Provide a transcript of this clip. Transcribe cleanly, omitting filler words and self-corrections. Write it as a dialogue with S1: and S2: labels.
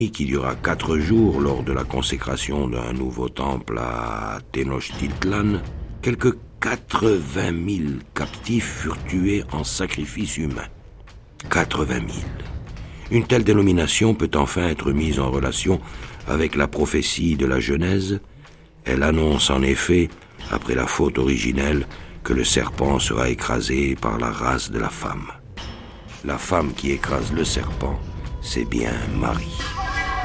S1: qu'il y aura 4 jours lors de la consécration d'un nouveau temple à Tenochtitlan, quelques 80 000 captifs furent tués en sacrifice humain. 80 000. Une telle dénomination peut enfin être mise en relation avec la prophétie de la Genèse. Elle annonce en effet, après la faute originelle, que le serpent sera écrasé par la race de la femme. La femme qui écrase le serpent, c'est bien Marie.